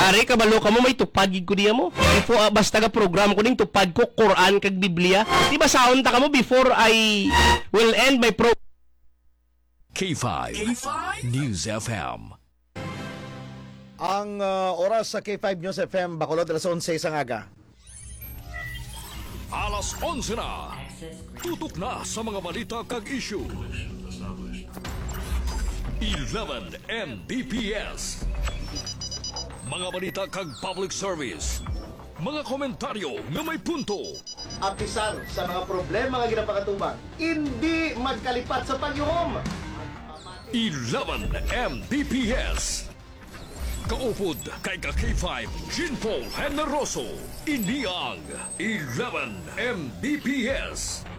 Ari, kabalo ka mo, may tupad gid ko diya mo. Before, basta ka program ko ning tupad ko, Quran kag Biblia. Di ba sound ta ka mo before I will end my program? K5 News FM. Ang oras sa K5 News FM, Bacolod, alas 11 sa ngaga. Alas 11 na. Tutok na sa mga balita kag issue. 11 Mbps. Mga balita kag public service. Mga komentaryo nga may punto. Apisar sa mga problema nga ginapakatubang, hindi magkalipat sa pagyuhom. 11 Mbps. Kaupod kay K5 Jean Paul Generoso. Iniang 11 Mbps.